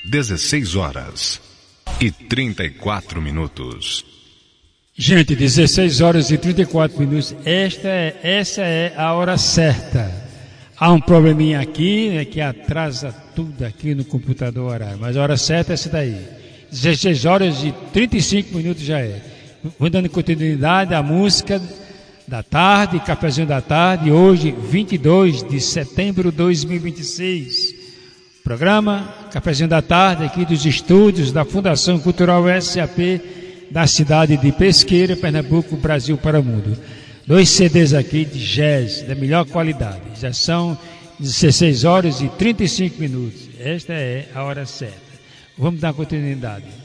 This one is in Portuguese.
16h34. Gente, 16h34. Essa é a hora certa. Há um probleminha aqui, né, que atrasa tudo aqui no computador horário, mas a hora certa é essa daí. 16h35 já é. Vou dando continuidade à música da tarde, cafezinho da tarde, hoje, 22 de setembro de 2026. Programa Cafezinho da Tarde, aqui dos estúdios da Fundação Cultural SAP, da cidade de Pesqueira, Pernambuco, Brasil para o mundo. 2 CDs aqui de jazz, da melhor qualidade. Já são 16h35. Esta é a hora certa. Vamos dar continuidade.